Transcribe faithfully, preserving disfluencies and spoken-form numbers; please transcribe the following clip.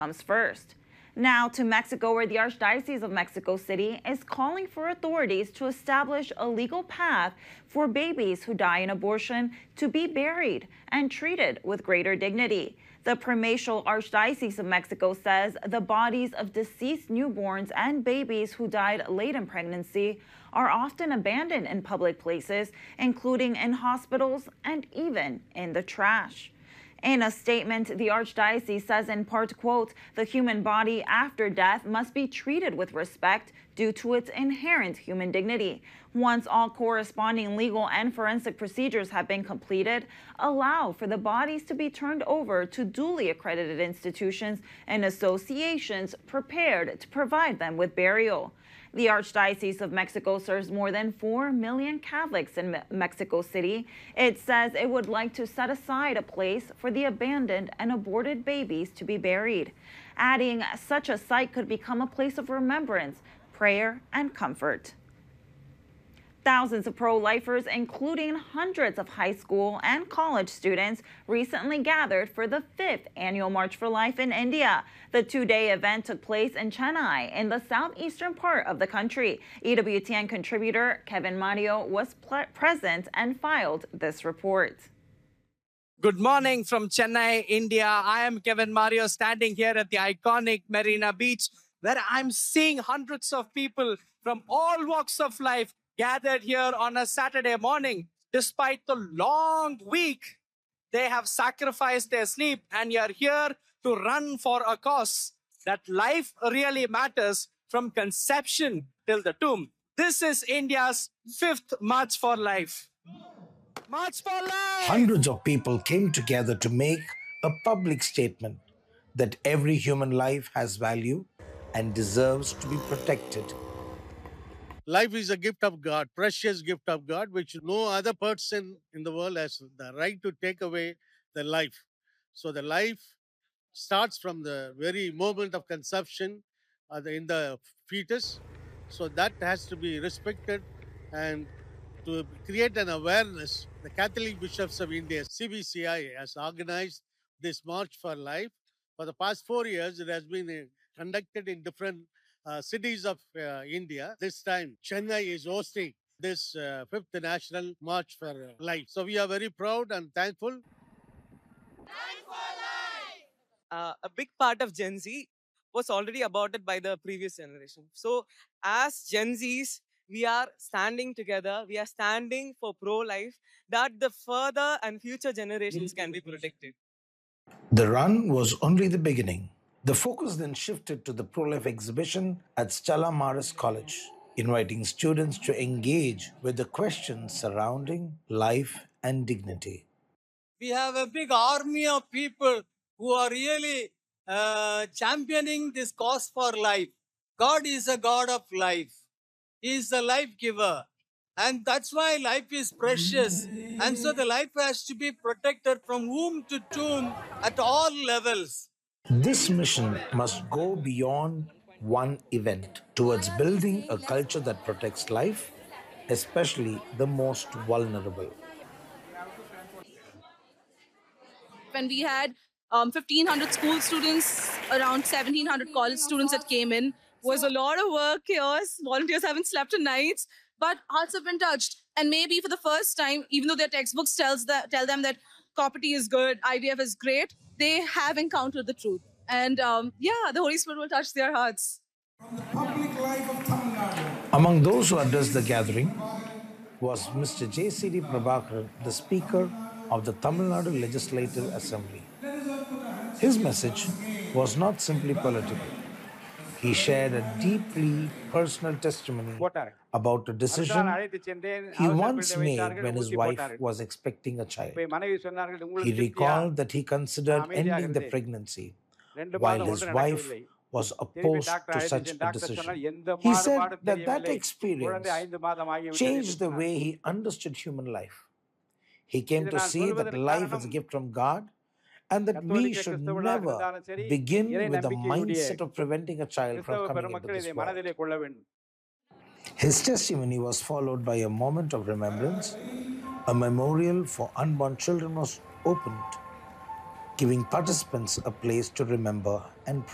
comes first. Now to Mexico, where the Archdiocese of Mexico City is calling for authorities to establish a legal path for babies who die in abortion to be buried and treated with greater dignity. The Primatial Archdiocese of Mexico says the bodies of deceased newborns and babies who died late in pregnancy are often abandoned in public places, including in hospitals and even in the trash. In a statement, the Archdiocese says in part, quote, "The human body after death must be treated with respect due to its inherent human dignity. Once all corresponding legal and forensic procedures have been completed, allow for the bodies to be turned over to duly accredited institutions and associations prepared to provide them with burial." The Archdiocese of Mexico serves more than four million Catholics in Me Mexico City. It says it would like to set aside a place for the abandoned and aborted babies to be buried, adding such a site could become a place of remembrance, prayer, and comfort. Thousands of pro-lifers, including hundreds of high school and college students, recently gathered for the fifth annual March for Life in India. The two-day event took place in Chennai, in the southeastern part of the country. E W T N contributor Kevin Mario was present and filed this report. Good morning from Chennai, India. I am Kevin Mario, standing here at the iconic Marina Beach, where I'm seeing hundreds of people from all walks of life gathered here on a Saturday morning. Despite the long week, they have sacrificed their sleep and are here to run for a cause that life really matters from conception till the tomb. This is India's fifth March for Life. March for Life! Hundreds of people came together to make a public statement that every human life has value and deserves to be protected. Life is a gift of God, precious gift of God, which no other person in the world has the right to take away the life. So the life starts from the very moment of conception uh, the, in the fetus. So that has to be respected, and to create an awareness, the Catholic Bishops of India, C B C I, has organized this March for Life. For the past four years, it has been uh, conducted in different Uh, cities of uh, India. This time, Chennai is hosting this uh, fifth National March for uh, Life. So we are very proud and thankful. Life for Life! Uh, a big part of Gen Z was already aborted by the previous generation. So as Gen Zs, we are standing together. We are standing for pro-life, that the further and future generations can be protected. The run was only the beginning. The focus then shifted to the pro-life exhibition at Stella Maris College, inviting students to engage with the questions surrounding life and dignity. We have a big army of people who are really uh, championing this cause for life. God is a God of life. He is the life giver. And that's why life is precious. And so the life has to be protected from womb to tomb at all levels. This mission must go beyond one event towards building a culture that protects life, especially the most vulnerable. When we had um, fifteen hundred school students, around seventeen hundred college students that came in, was a lot of work, chaos. Volunteers haven't slept at nights, but hearts have been touched. And maybe for the first time, even though their textbooks tells that, tell them that COPD is good, I V F is great, they have encountered the truth. And um, yeah, the Holy Spirit will touch their hearts. From the public life of Tamil Nadu. Among those who addressed the gathering was Mister J C D Prabhakaran, the Speaker of the Tamil Nadu Legislative Assembly. His message was not simply political. He shared a deeply personal testimony about a decision he once made when his wife was expecting a child. He recalled that he considered ending the pregnancy, while his wife was opposed to such a decision. He said that that experience changed the way he understood human life. He came to see that life is a gift from God, and that we should never begin with the mindset of preventing a child from coming into this world. His testimony was followed by a moment of remembrance. A memorial for unborn children was opened, giving participants a place to remember and pray.